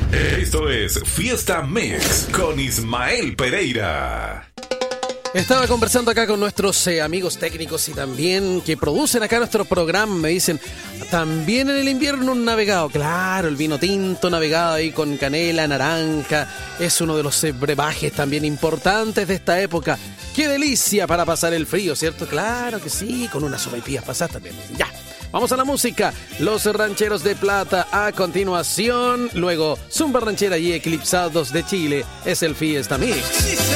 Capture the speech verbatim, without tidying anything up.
Esto es Fiesta Mix con Ismael Pereira. Estaba conversando acá con nuestros eh, amigos técnicos y también que producen acá nuestro programa. Me dicen, también en el invierno un navegado. Claro, el vino tinto navegado ahí con canela, naranja. Es uno de los eh, brebajes también importantes de esta época. ¡Qué delicia para pasar el frío!, ¿cierto? Claro que sí, con unas sopaipillas pasas también. Ya, vamos a la música. Los Rancheros de Plata a continuación. Luego, Zumba Ranchera y Eclipsados de Chile. Es el Fiesta Mix.